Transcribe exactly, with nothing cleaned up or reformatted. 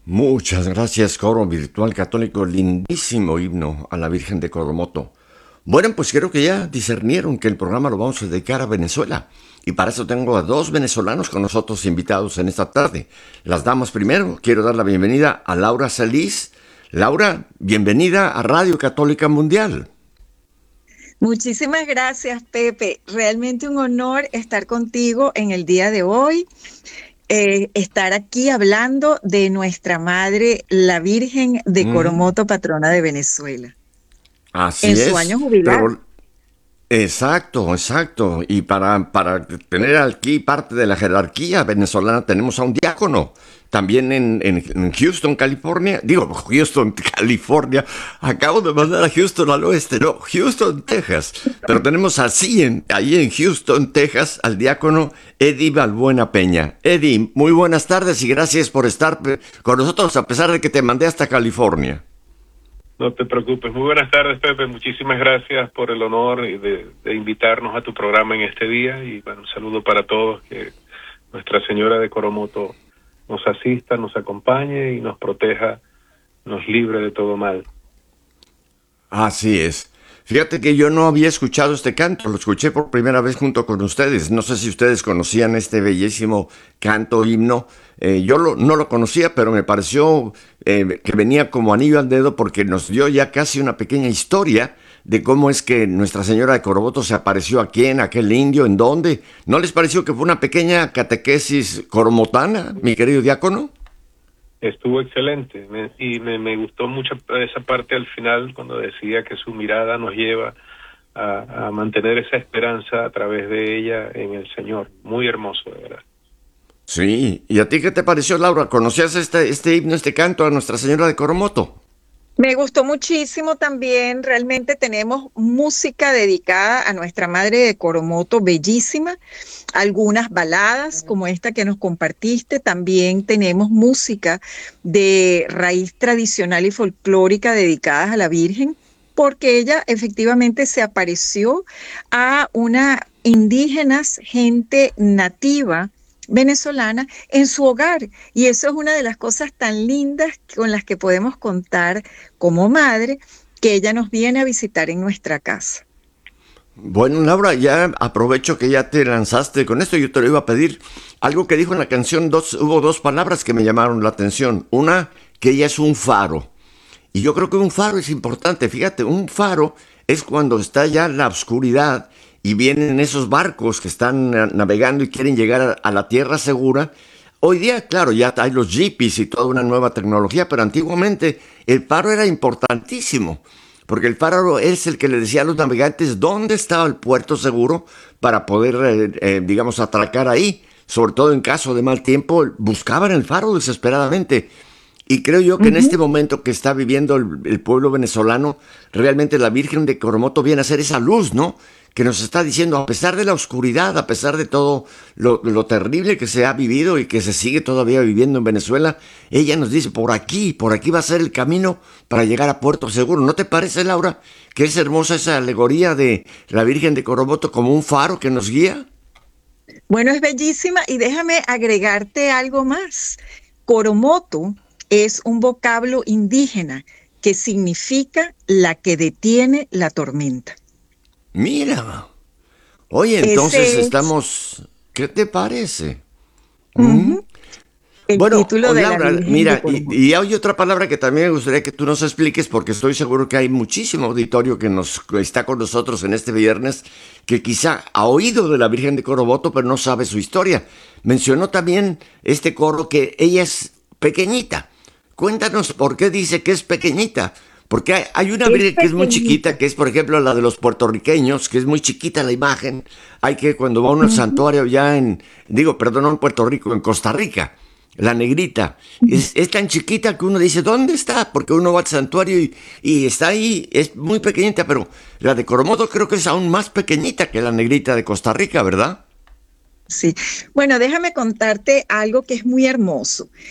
Muchas gracias, coro virtual católico. Lindísimo himno a la Virgen de Coromoto. Bueno, pues creo que ya discernieron que el programa lo vamos a dedicar a Venezuela. Y para eso tengo a dos venezolanos con nosotros invitados en esta tarde. Las damas primero. Quiero dar la bienvenida a Laura Salís. Laura, bienvenida a Radio Católica Mundial. Muchísimas gracias, Pepe. Realmente un honor estar contigo en el día de hoy. Eh, estar aquí hablando de nuestra Madre, la Virgen de Mm, Coromoto, patrona de Venezuela, así en su es. año jubilar. Pero exacto, exacto. Y para, para tener aquí parte de la jerarquía venezolana tenemos a un diácono. También en, en- en Houston, California. Digo, Houston, California. Acabo de mandar a Houston al oeste. No, Houston, Texas. Pero tenemos así en, ahí en Houston, Texas, al diácono Eddie Balbuena Peña. Eddie, muy buenas tardes y gracias por estar pe- con nosotros a pesar de que te mandé hasta California. No te preocupes. Muy buenas tardes, Pepe. Muchísimas gracias por el honor y de, de invitarnos a tu programa en este día. Y bueno, un saludo para todos. Que Nuestra Señora de Coromoto nos asista, nos acompañe y nos proteja, nos libre de todo mal. Así es. Fíjate que yo no había escuchado este canto, lo escuché por primera vez junto con ustedes. No sé si ustedes conocían este bellísimo canto himno. Eh, yo lo- no lo conocía, pero me pareció eh, que venía como anillo al dedo porque nos dio ya casi una pequeña historia de cómo es que Nuestra Señora de Coroboto se apareció aquí en aquel indio, en dónde. ¿No les pareció que fue una pequeña catequesis coromotana, mi querido diácono? Estuvo excelente me- y me, me gustó mucho esa parte al final cuando decía que su mirada nos lleva a, a mantener esa esperanza a través de ella en el Señor. Muy hermoso, de verdad. Sí. ¿Y a ti qué te pareció, Laura? ¿Conocías este, este himno, este canto a Nuestra Señora de Coromoto? Me gustó muchísimo también. Realmente tenemos música dedicada a nuestra Madre de Coromoto, bellísima. Algunas baladas como esta que nos compartiste. También tenemos música de raíz tradicional y folclórica dedicadas a la Virgen, porque ella efectivamente se apareció a una indígenas, gente nativa venezolana en su hogar. Y eso es una de las cosas tan lindas con las que podemos contar como madre, que ella nos viene a visitar en nuestra casa. Bueno, Laura, ya aprovecho que ya te lanzaste con esto. Yo te lo iba a pedir. Algo que dijo en la canción, dos, hubo dos palabras que me llamaron la atención. Una, que ella es un faro. Y yo creo que un faro es importante. Fíjate, un faro es cuando está ya la oscuridad y vienen esos barcos que están eh, navegando y quieren llegar a, a la tierra segura. Hoy día, claro, ya hay los jeepies y toda una nueva tecnología, pero antiguamente el faro era importantísimo, porque el faro es el que le decía a los navegantes dónde estaba el puerto seguro para poder, eh, eh, digamos, atracar ahí. Sobre todo en caso de mal tiempo, buscaban el faro desesperadamente. Y creo yo que en este Ujú. momento que está viviendo el, el pueblo venezolano, realmente la Virgen de Coromoto viene a ser esa luz, ¿no? Que nos está diciendo, a pesar de la oscuridad, a pesar de todo lo, lo terrible que se ha vivido y que se sigue todavía viviendo en Venezuela, ella nos dice, por aquí, por aquí va a ser el camino para llegar a Puerto Seguro. ¿No te parece, Laura, que es hermosa esa alegoría de la Virgen de Coromoto como un faro que nos guía? Bueno, es bellísima y déjame agregarte algo más. Coromoto es un vocablo indígena que significa la que detiene la tormenta. Mira, oye, entonces Ese es, estamos, ¿qué te parece? ¿Mm? ujú, el Bueno, título oh, de la Laura, Virgen de mira, y, Coromoto. y hay otra palabra que también me gustaría que tú nos expliques, porque estoy seguro que hay muchísimo auditorio que nos que está con nosotros en este viernes, que quizá ha oído de la Virgen de Coroboto, pero no sabe su historia. Mencionó también este coro que ella es pequeñita. Cuéntanos por qué dice que es pequeñita. Porque hay, hay una Es Virgen que es muy chiquita, pequeñita. que es por ejemplo la de los puertorriqueños, que es muy chiquita la imagen. Hay que cuando va uno al Ujú. santuario ya en, digo, perdón, no en Puerto Rico, en Costa Rica. La negrita. Es, es tan chiquita que uno dice, ¿dónde está? Porque uno va al santuario y, y está ahí, es muy pequeñita, pero la de Coromodo creo que es aún más pequeñita que la negrita de Costa Rica, ¿verdad? Sí, bueno, déjame contarte algo que es muy hermoso.